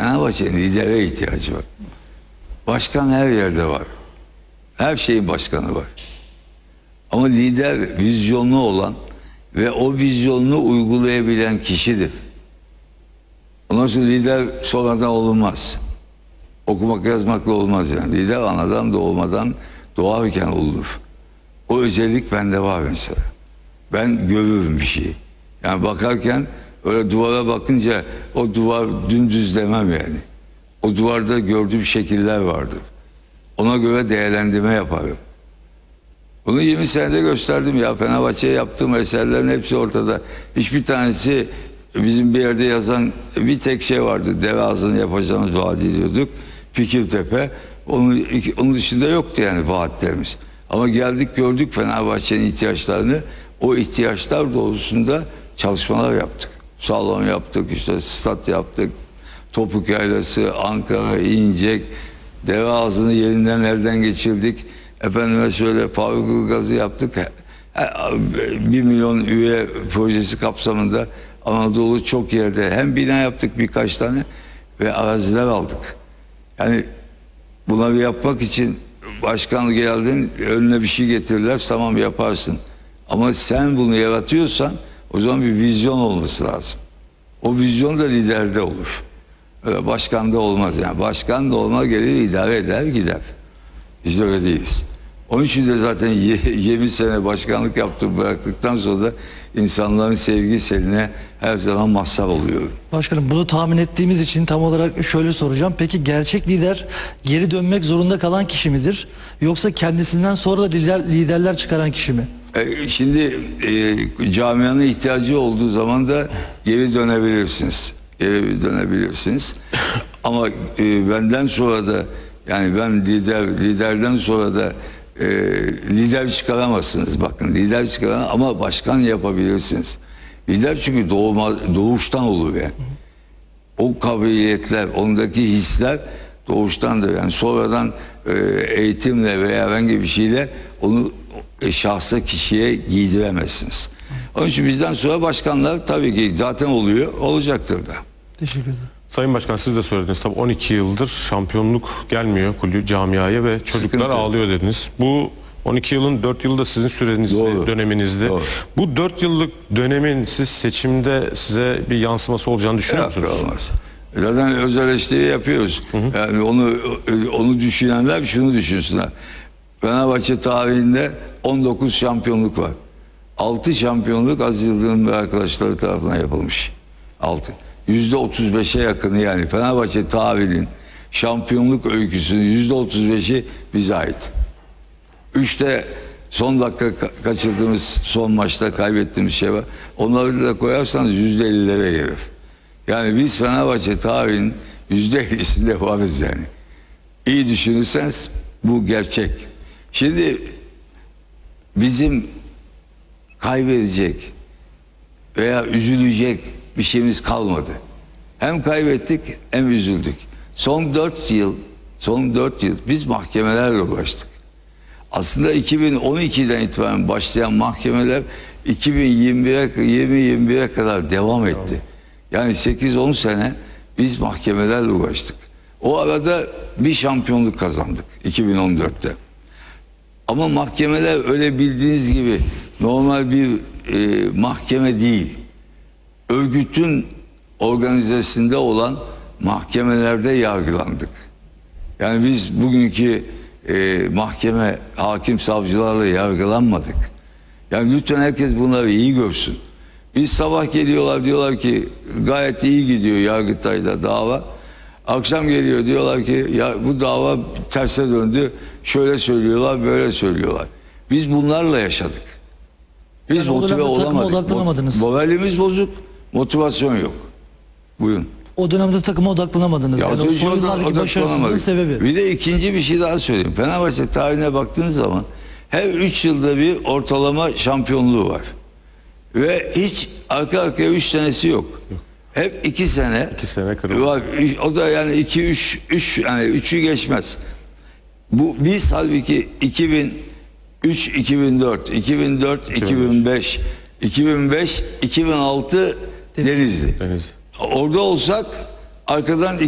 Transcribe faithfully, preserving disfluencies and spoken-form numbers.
Fenerbahçe'nin lidere ihtiyacı var. Başkan her yerde var. Her şeyin başkanı var. Ama lider vizyonlu olan ve o vizyonunu uygulayabilen kişidir. Ondan sonra lider sonradan olunmaz. Okumak yazmakla olmaz yani. Lider anadan doğmadan doğarken olur. O özellik bende var mesela. Ben görürüm bir şeyi. Yani bakarken öyle duvara bakınca o duvar dümdüz demem yani. O duvarda gördüğüm şekiller vardır. Ona göre değerlendirme yaparım. Bunu yirmi senede gösterdim ya. Fenerbahçe'ye yaptığım eserlerin hepsi ortada. Hiçbir tanesi bizim bir yerde yazan bir tek şey vardı. Deve ağzını yapacağımız vaat ediyorduk. Fikirtepe. Onun, onun dışında yoktu yani vaatlerimiz. Ama geldik gördük Fenerbahçe'nin ihtiyaçlarını. O ihtiyaçlar doğrultusunda çalışmalar yaptık. Salon yaptık, işte stat yaptık. Topuk Yaylası, Ankara, İncek, Deve ağzını yerinden elden geçirdik. Efendime söyle Faruk Ilgaz'ı yaptık. Bir milyon üye projesi kapsamında Anadolu çok yerde hem bina yaptık birkaç tane ve araziler aldık. Yani bunları yapmak için başkan geldin önüne bir şey getirirler, tamam yaparsın. Ama sen bunu yaratıyorsan o zaman bir vizyon olması lazım. O vizyon da liderde olur. Öyle başkan da olmaz yani. Başkan da olmaz, gelir idare eder gider. Biz öyle değiliz. Onun için de zaten yirmi sene başkanlık yaptım, bıraktıktan sonra da insanların sevgi seline her zaman mazhar oluyor. Başkanım, bunu tahmin ettiğimiz için tam olarak şöyle soracağım. Peki gerçek lider geri dönmek zorunda kalan kişi midir? Yoksa kendisinden sonra da lider, liderler çıkaran kişi mi? E, şimdi e, camianın ihtiyacı olduğu zaman da geri dönebilirsiniz. Geri dönebilirsiniz. Ama e, benden sonra da yani ben lider liderden sonra da e, lider çıkaramazsınız. Bakın lider çıkaran ama başkan yapabilirsiniz. Lider çünkü doğma, doğuştan olur yani. O kabiliyetler, ondaki hisler doğuştandır. Yani sonradan e, eğitimle veya herhangi bir şeyle onu e, şahsa kişiye giydiremezsiniz. Onun için bizden sonra başkanlar tabii ki zaten oluyor, olacaktır da. Teşekkür ederim. Sayın Başkan, siz de söylediniz tabii on iki yıldır şampiyonluk gelmiyor kulüp camiaya ve çocuklar Sıkıntı. ağlıyor dediniz. Bu on iki yılın dört yılı da sizin sürenizde, Doğru. döneminizde. Doğru. Bu dört yıllık dönemin siz seçimde size bir yansıması olacağını düşünüyor Yok, musunuz? olmaz. Zaten öz eleştiri yapıyoruz. Hı hı. Yani onu onu düşünenler şunu düşünsünler. Fenerbahçe tarihinde on dokuz şampiyonluk var. altı şampiyonluk Aziz Yıldırım ve arkadaşları tarafından yapılmış. altı. yüzde otuz beşe yakını yani Fenerbahçe tarihinin şampiyonluk öyküsünün yüzde otuz beşi bize ait. Üçte son dakika ka- kaçırdığımız son maçta kaybettiğimiz şey var. Onları da koyarsanız yüzde ellilere gelir. Yani biz Fenerbahçe tarihinin yüzde ellisinde varız yani. İyi düşünürseniz bu gerçek. Şimdi bizim kaybedecek veya üzülecek bir şeyimiz kalmadı. Hem kaybettik hem üzüldük. Son dört yıl, son dört yıl biz mahkemelerle uğraştık. Aslında iki bin on ikiden itibaren başlayan mahkemeler iki bin yirmi bire, yirmi yirmi bire kadar devam etti. Yani sekiz on sene biz mahkemelerle uğraştık. O arada bir şampiyonluk kazandık iki bin on dörtte. Ama mahkemeler öyle bildiğiniz gibi normal bir e, mahkeme değil. Örgütün organizasyonunda olan mahkemelerde yargılandık. Yani biz bugünkü e, mahkeme, hakim, savcılarla yargılanmadık. Yani lütfen herkes bunları iyi görsün. Biz sabah geliyorlar diyorlar ki gayet iyi gidiyor Yargıtay'da dava. Akşam geliyor diyorlar ki ya bu dava terse döndü. Şöyle söylüyorlar, böyle söylüyorlar. Biz bunlarla yaşadık. Biz Yani o motive dönemde takıma olamadık. odaklanamadınız. Moralimiz bozuk, motivasyon yok. Buyurun. O dönemde takıma odaklanamadınız. Ya Yani o hiç son odak- yıllardaki başarısızlığın odaklanamadık. sebebi. Bir de ikinci bir şey daha söyleyeyim. Fenerbahçe tarihine baktığınız zaman her üç yılda bir ortalama şampiyonluğu var. Ve hiç arka arkaya üç senesi yok. yok. Hep iki sene. İki sene kırıldı. Var. O da yani iki üç üç yani üçü geçmez. Bu biz halbuki iki bin üç iki bin dört iki bin dört iki bin beş iki bin beş iki bin altı Denizli. Denizli. Orada olsak arkadan